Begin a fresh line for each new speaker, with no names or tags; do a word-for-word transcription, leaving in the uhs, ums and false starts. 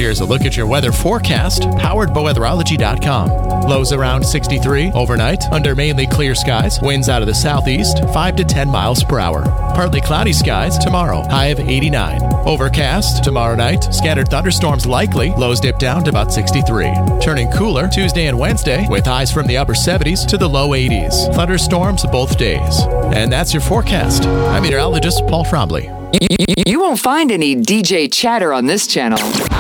Here's a look at your weather forecast, powered by weatherology dot com. Lows around sixty-three overnight, under mainly clear skies. Winds out of the southeast, five to ten miles per hour. Partly cloudy skies tomorrow, high of eighty-nine. Overcast tomorrow night, scattered thunderstorms likely. Lows dip down to about sixty-three. Turning cooler Tuesday and Wednesday, with highs from the upper seventies to the low eighties. Thunderstorms both days. And that's your forecast. I'm meteorologist Paul Frombley.
You won't find any D J chatter on this channel.